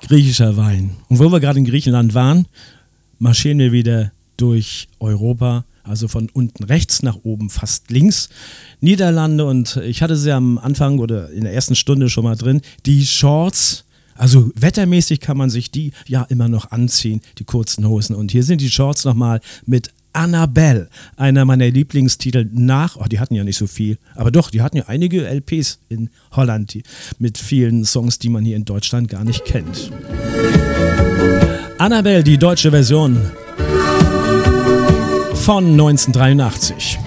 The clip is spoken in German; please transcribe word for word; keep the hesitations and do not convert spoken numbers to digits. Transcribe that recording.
Griechischer Wein. Und wo wir gerade in Griechenland waren, marschieren wir wieder durch Europa, also von unten rechts nach oben fast links. Niederlande, und ich hatte sie am Anfang oder in der ersten Stunde schon mal drin, die Shorts. Also wettermäßig kann man sich die ja immer noch anziehen, die kurzen Hosen. Und hier sind die Shorts nochmal mit Annabelle, einer meiner Lieblingstitel nach, oh, die hatten ja nicht so viel, aber doch, die hatten ja einige L Ps in Holland die, mit vielen Songs, die man hier in Deutschland gar nicht kennt. Annabelle, die deutsche Version von neunzehnhundertdreiundachtzig.